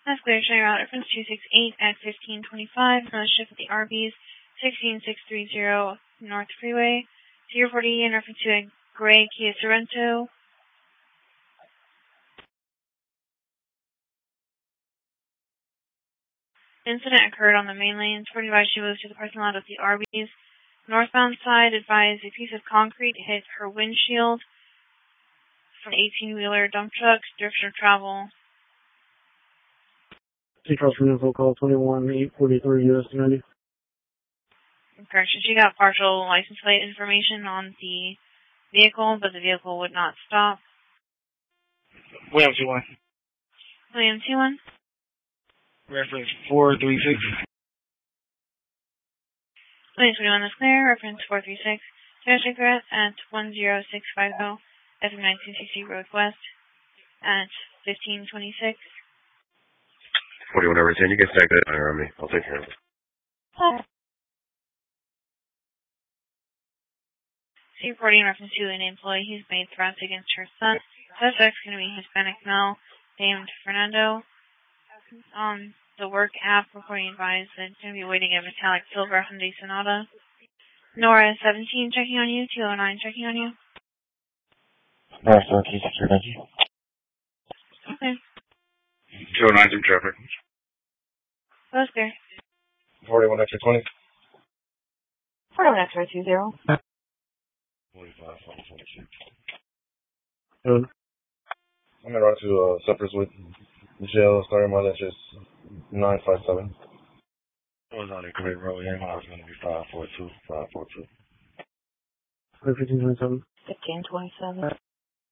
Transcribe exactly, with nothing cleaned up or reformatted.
That's clear. Show your route reference two six eight at fifteen twenty-five. For the shift at the Arby's, sixteen six three zero North Freeway. zero forty in reference to a gray Kia Sorento. Incident occurred on the main lane. Sporting advised she moved to the parking lot of the Arby's. Northbound side advised a piece of concrete hit her windshield from an eighteen-wheeler dump truck. Direction of travel. Crossing info call twenty-one eight forty-three U S ninety. Correction. She got partial license plate information on the vehicle, but the vehicle would not stop. William two one. William two one. Reference four three six. William twenty-one is clear. Reference four three six. Zero cigarette at one zero six five zero F M nineteen sixty Road West at fifteen twenty-six. forty-one over ten. You can stack that on me. I'll take care of it. Oh. C reporting in reference to an employee who's made threats against her son. Suspect's going to be Hispanic male named Fernando. On the work app, reporting advised that it's going to be waiting a metallic silver Hyundai Sonata. Nora seventeen checking on you. two oh nine checking on you. Nora seventeen checking on you. Okay. two oh nine through traffic. That's clear. forty-one extra twenty. forty-one extra two zero. forty-five forty-six. Good. I'm going to run to uh, Suppers with Michelle, starting my lecture is nine five seven. I was on a great road, yeah, I was going to be five four two, five four two. fifteen twenty-seven. fifteen twenty-seven.